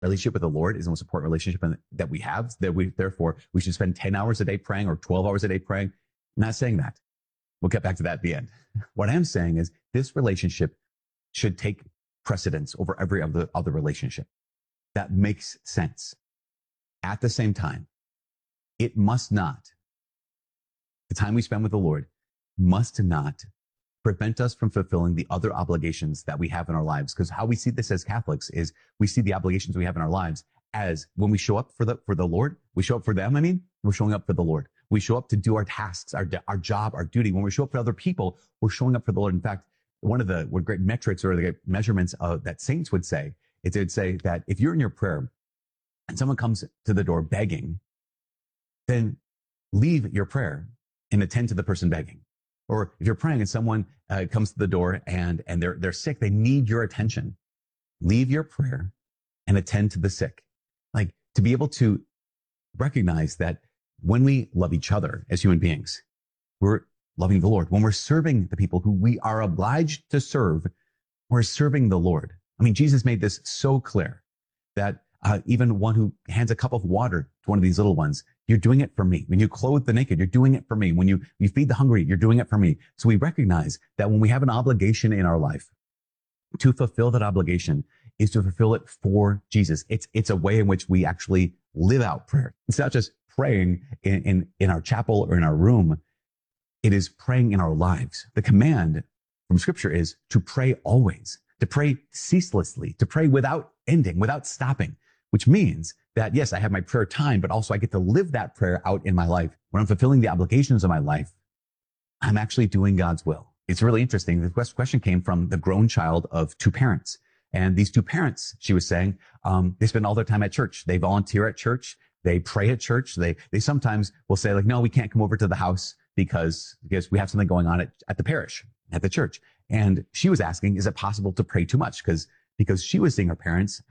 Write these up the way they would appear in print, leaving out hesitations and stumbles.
relationship with the Lord is the most important relationship that we have, therefore, we should spend 10 hours a day praying or 12 hours a day praying. I'm not saying that. We'll get back to that at the end. What I'm saying is this relationship should take precedence over every other relationship. That makes sense. At the same time, it must not, the time we spend with the Lord must not prevent us from fulfilling the other obligations that we have in our lives. Because how we see this as Catholics is we see the obligations we have in our lives as when we show up for the Lord, we show up for them. We're showing up for the Lord. We show up to do our tasks, our job, our duty. When we show up for other people, we're showing up for the Lord. In fact, one of the great metrics or the great measurements that saints would say is they'd say that if you're in your prayer and someone comes to the door begging, then leave your prayer and attend to the person begging. Or if you're praying and someone comes to the door and they're sick, they need your attention. Leave your prayer and attend to the sick. Like to be able to recognize that when we love each other as human beings, we're loving the Lord. When we're serving the people who we are obliged to serve, we're serving the Lord. Jesus made this so clear that even one who hands a cup of water to one of these little ones, you're doing it for me. When you clothe the naked, you're doing it for me. When you feed the hungry, you're doing it for me. So we recognize that when we have an obligation in our life, to fulfill that obligation is to fulfill it for Jesus. It's a way in which we actually live out prayer. It's not just praying in our chapel or in our room. It is praying in our lives. The command from Scripture is to pray always, to pray ceaselessly, to pray without ending, without stopping, which means that, yes, I have my prayer time, but also I get to live that prayer out in my life. When I'm fulfilling the obligations of my life, I'm actually doing God's will. It's really interesting. The question came from the grown child of two parents. And these two parents, she was saying, they spend all their time at church. They volunteer at church. They pray at church. They sometimes will say like, no, we can't come over to the house because we have something going on at the parish, at the church. And she was asking, is it possible to pray too much? Because she was seeing her parents,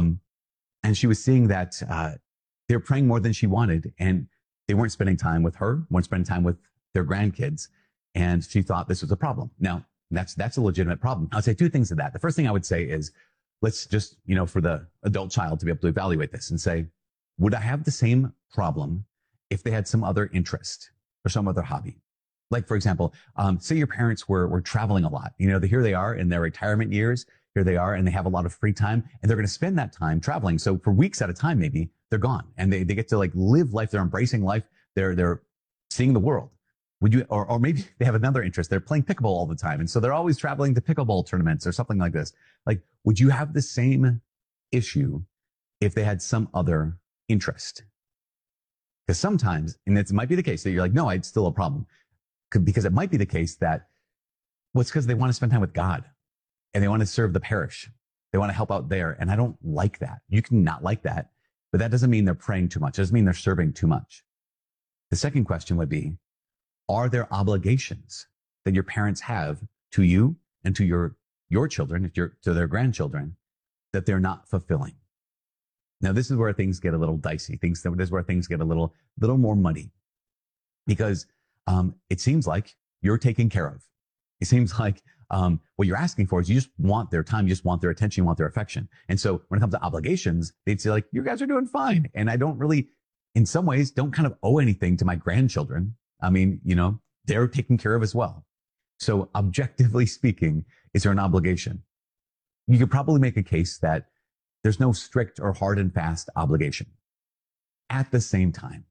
and she was seeing that they were praying more than she wanted, and they weren't spending time with her, weren't spending time with their grandkids. And she thought this was a problem. Now, that's a legitimate problem. I'll say two things to that. The first thing I would say is, let's just, for the adult child to be able to evaluate this and say, would I have the same problem if they had some other interest or some other hobby? Like, for example, say your parents were traveling a lot. Here they are in their retirement years. Here they are, and they have a lot of free time, and they're going to spend that time traveling. So for weeks at a time, maybe they're gone, and they get to like live life. They're embracing life. They're seeing the world. Would you, or maybe they have another interest. They're playing pickleball all the time, and so they're always traveling to pickleball tournaments or something like this. Like, would you have the same issue if they had some other interest? Because sometimes, and it might be the case that you're like, no, it's still a problem. Because it might be the case that, well, it's because they want to spend time with God and they want to serve the parish. They want to help out there. And I don't like that. You can not like that, but that doesn't mean they're praying too much. It doesn't mean they're serving too much. The second question would be, are there obligations that your parents have to you and to your children, to their grandchildren, that they're not fulfilling? Now, this is where things get a little dicey. This is where things get a little more muddy, because it seems like you're taken care of. It seems like what you're asking for is you just want their time, you just want their attention, you want their affection. And so when it comes to obligations, they'd say like, you guys are doing fine. And I don't really, in some ways, don't kind of owe anything to my grandchildren. They're taken care of as well. So objectively speaking, is there an obligation? You could probably make a case that there's no strict or hard and fast obligation. At the same time,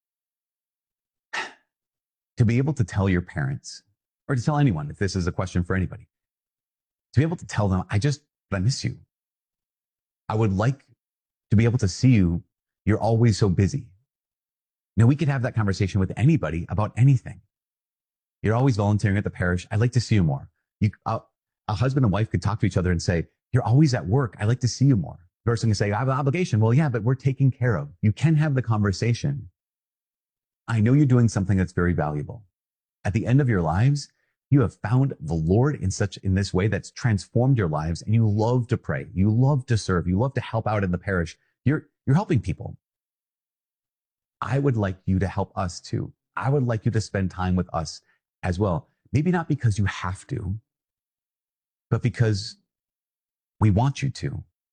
to be able to tell your parents, or to tell anyone, if this is a question for anybody, to be able to tell them, I miss you. I would like to be able to see you. You're always so busy. Now, we could have that conversation with anybody about anything. You're always volunteering at the parish. I'd like to see you more. A husband and wife could talk to each other and say, you're always at work. I'd like to see you more. The person can say, I have an obligation. Well, yeah, but we're taken care of. You can have the conversation. I know you're doing something that's very valuable. At the end of your lives, you have found the Lord in this way that's transformed your lives, and you love to pray. You love to serve. You love to help out in the parish. You're helping people. I would like you to help us too. I would like you to spend time with us as well. Maybe not because you have to, but because we want you to.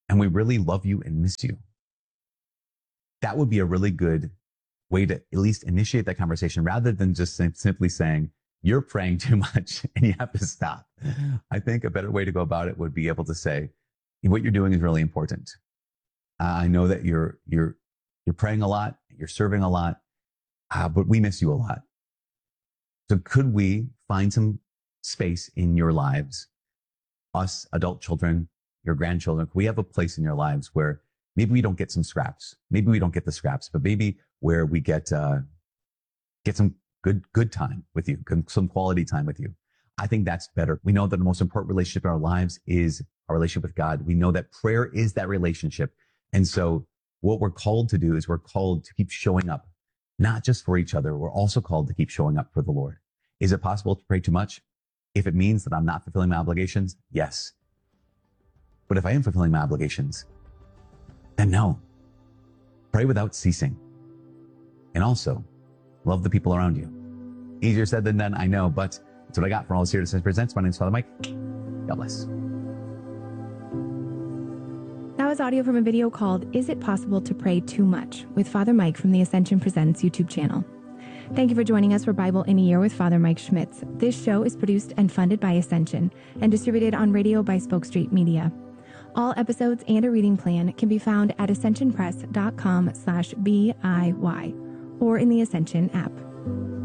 and we really love you and miss you. That would be a really good way to at least initiate that conversation rather than just simply saying, you're praying too much and you have to stop. I think a better way to go about it would be able to say, what you're doing is really important. I know that you're praying a lot, you're serving a lot, but we miss you a lot. So could we find some space in your lives, us adult children, your grandchildren? Could we have a place in your lives where maybe we don't get some scraps, maybe we don't get the scraps, but maybe where we get some good time with you, some quality time with you? I think that's better. We know that the most important relationship in our lives is our relationship with God. We know that prayer is that relationship. And so what we're called to do is we're called to keep showing up, not just for each other. We're also called to keep showing up for the Lord. Is it possible to pray too much? If it means that I'm not fulfilling my obligations, yes. But if I am fulfilling my obligations, then no. Pray without ceasing. And also, love the people around you. Easier said than done, I know, but that's what I got for All Is Here to Presents. My name is Father Mike. God bless. That was audio from a video called Is It Possible to Pray Too Much? With Father Mike from the Ascension Presents YouTube channel. Thank you for joining us for Bible in a Year with Father Mike Schmitz. This show is produced and funded by Ascension and distributed on radio by Spoke Street Media. All episodes and a reading plan can be found at ascensionpress.com/BIY or in the Ascension app.